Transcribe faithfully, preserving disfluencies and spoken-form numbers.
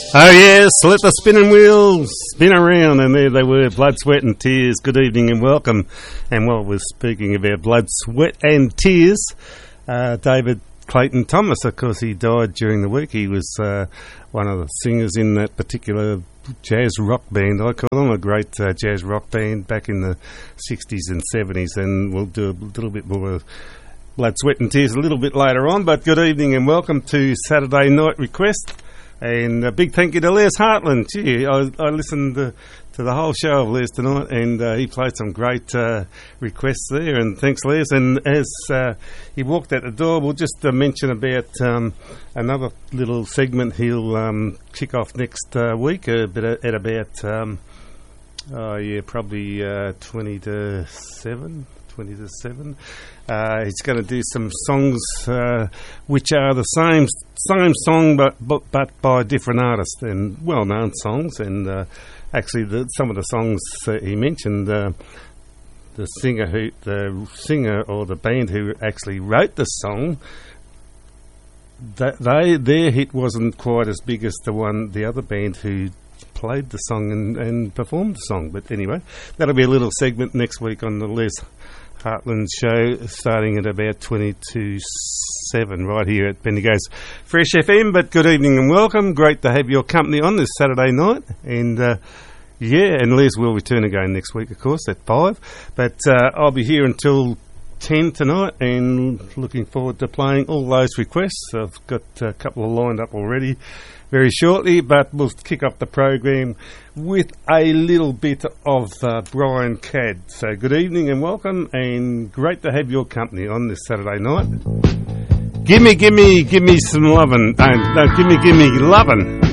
Oh yes, let the spinning wheels spin around, and there they were, Blood, Sweat and Tears. Good evening and welcome. And while we're speaking about Blood, Sweat and Tears, uh, David Clayton Thomas, of course, he died during the week. He was uh, one of the singers in that particular jazz rock band, I call them, a great uh, jazz rock band back in the sixties and seventies, and we'll do a little bit more of Blood, Sweat and Tears a little bit later on. But good evening and welcome to Saturday Night Request. And a big thank you to Les Hartland. Gee, I, I listened to, to the whole show of Les tonight, and uh, he played some great uh, requests there. And thanks, Les. And as uh, he walked out the door, we'll just uh, mention about um, another little segment he'll um, kick off next uh, week, uh, but at, at about, um, oh yeah, probably uh, twenty to seven. twenty to seven. Uh, he's going to do some songs uh, which are the same same song but, but but by different artists and well-known songs. And uh, actually, the, some of the songs uh, he mentioned, uh, the singer who the singer or the band who actually wrote the song, that they their hit wasn't quite as big as the one the other band who played the song and, and performed the song. But anyway, that'll be a little segment next week on the Les Hartland show, starting at about twenty to seven right here at Bendigo's Fresh F M. But good evening and welcome. Great to have your company on this Saturday night. And uh, yeah, and Les will return again next week, of course, at five. But uh, I'll be here until ten tonight, and looking forward to playing all those requests. I've got a couple of lined up already very shortly, but we'll kick off the program with a little bit of uh, Brian Cadd. So good evening and welcome, and great to have your company on this Saturday night. Gimme, gimme, gimme some lovin'. No, no, gimme, gimme lovin'.